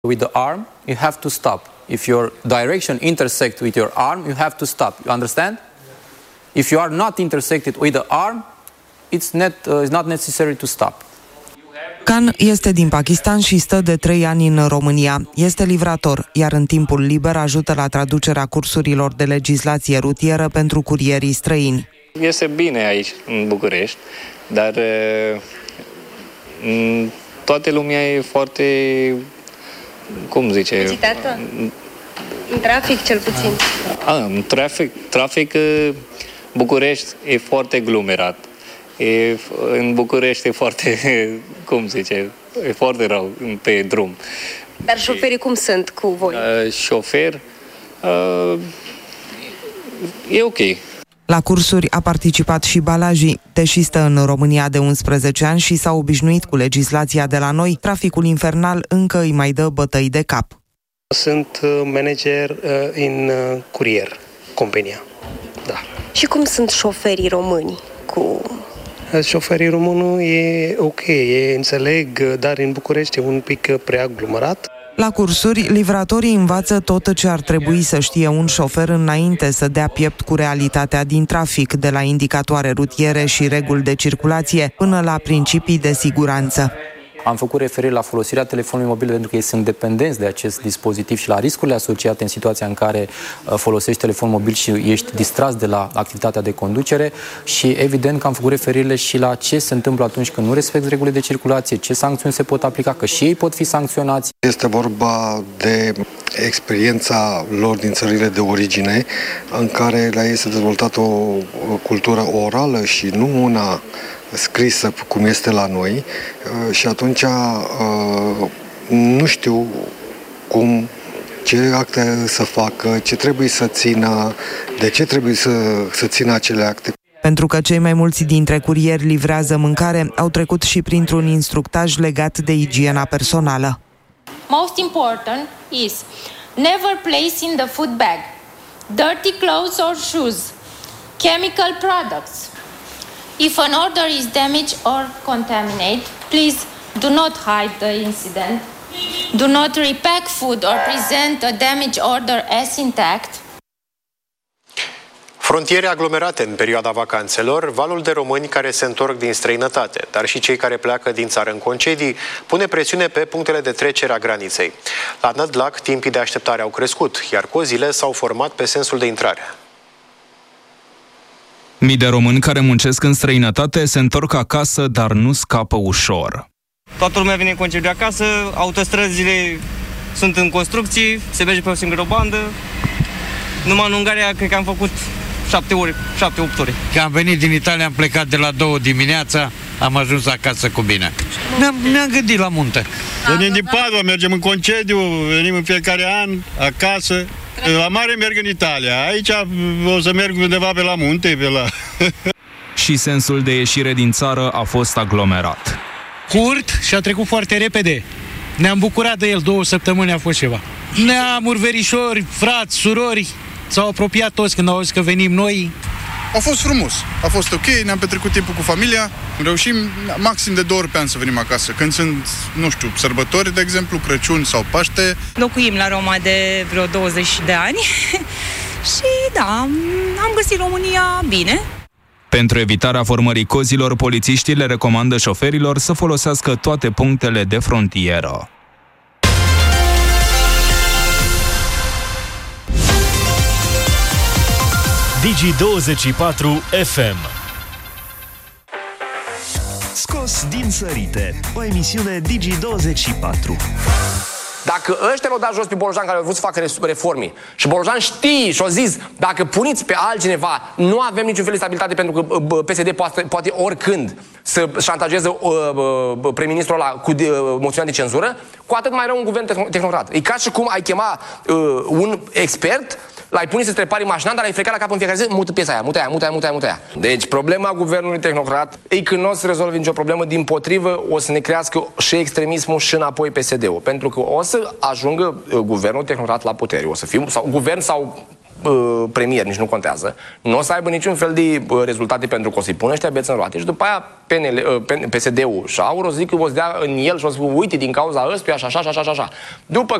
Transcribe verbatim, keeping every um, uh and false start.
With the arm, you have to stop. If your direction intersects with your arm, you have to stop. You understand? If you are not intersected with the arm, it's not, uh, it's not necessary to stop. Khan este din Pakistan și stă de trei ani în România. Este livrator, iar în timpul liber ajută la traducerea cursurilor de legislație rutieră pentru curierii străini. Este bine aici, în București, dar toată lumea e foarte, cum zice... Agitată? În trafic, cel puțin. A, în trafic, trafic, București e foarte aglomerat. E, în București e foarte, cum zice, e foarte rău pe drum. Dar șoferii cum sunt cu voi? Uh, șofer, uh, e ok. La cursuri a participat și Balaji. Deși stă în România de unsprezece ani și s-a obișnuit cu legislația de la noi, traficul infernal încă îi mai dă bătăi de cap. Sunt manager în curier, compania. Da. Și cum sunt șoferii români cu... Șoferii români e ok, e înțeleg, dar în București e un pic prea aglomerat. La cursuri, livratorii învață tot ce ar trebui să știe un șofer înainte să dea piept cu realitatea din trafic, de la indicatoare rutiere și reguli de circulație până la principii de siguranță. Am făcut referire la folosirea telefonului mobil pentru că ei sunt dependenți de acest dispozitiv și la riscurile asociate în situația în care folosești telefon mobil și ești distras de la activitatea de conducere și evident că am făcut referire și la ce se întâmplă atunci când nu respecti regulile de circulație, ce sancțiuni se pot aplica, că și ei pot fi sancționați. Este vorba de experiența lor din țările de origine, în care la ei s-a dezvoltat o cultură orală și nu una scrisă cum este la noi și atunci nu știu cum, ce acte să facă, ce trebuie să țină, de ce trebuie să, să țină acele acte. Pentru că cei mai mulți dintre curieri livrează mâncare, au trecut și printr-un instructaj legat de igiena personală. Most important is never place in the food bag dirty clothes or shoes, chemical products. If an order is damaged or contaminated, please do not hide the incident. Do not repack food or present a damaged order as intact. Frontiere aglomerate în perioada vacanțelor, valul de români care se întorc din străinătate, dar și cei care pleacă din țară în concedii, pune presiune pe punctele de trecere a graniței. La Nădlac, timpii de așteptare au crescut, iar cozile s-au format pe sensul de intrare. Mii de români care muncesc în străinătate se întorc acasă, dar nu scapă ușor. Toată lumea vine în concediu acasă, autostrăzile sunt în construcții, se merge pe o singură bandă. Numai în Ungaria cred că am făcut șapte ori, șapte, opt ore. Că am venit din Italia, am plecat de la două dimineața, am ajuns acasă cu bine. Ne-am, ne-am gândit la munte. Venim din Padova, mergem în concediu, venim în fiecare an, acasă. La mare merg în Italia, aici o să merg undeva pe la munte, pe la... Și sensul de ieșire din țară a fost aglomerat. Curt și a trecut foarte repede. Ne-am bucurat de el, două săptămâni a fost ceva. Neamuri, verișori, frați, surori, s-au apropiat toți când au auzit că venim noi. A fost frumos, a fost ok, ne-am petrecut timpul cu familia, reușim maxim de două ori pe an să venim acasă. Când sunt, nu știu, sărbători, de exemplu, Crăciun sau Paște. Locuim la Roma de vreo douăzeci de ani și da, am găsit România bine. Pentru evitarea formării cozilor, polițiștii le recomandă șoferilor să folosească toate punctele de frontieră. Digi douăzeci și patru F M. Scos din sărite, o emisiune Digi douăzeci și patru. Dacă ăștia l-au dat jos pe Bolojan care au vrut să facă reforme și Bolojan știe și-a zis, dacă puniți pe altcineva, nu avem niciun fel de stabilitate pentru că P S D poate, poate oricând să șantajeze uh, uh, prim-ministrul ăla cu uh, moțiunea de cenzură, cu atât mai rău un guvern tehnocrat. E ca și cum ai chema uh, un expert, l-ai pune să-ți repari mașina, dar l-ai frecat la cap în fiecare zi, mută piesa aia, mută aia, mută aia, mută aia, mută aia. Deci problema guvernului tehnocrat e că nu o să rezolve nicio problemă, dimpotrivă o să ne crească și extremismul și înapoi P S D-ul. Pentru că o să ajungă guvernul tehnocrat la putere. O să fim, sau guvern sau uh, premier, nici nu contează, nu o să aibă niciun fel de uh, rezultate pentru că o să-i pună ăștia beți în roate și după aia P N L, uh, P S D-ul și Aur o să zic că o să dea în el și o să zic, uite, din cauza ăstuia, așa, așa, așa, așa. După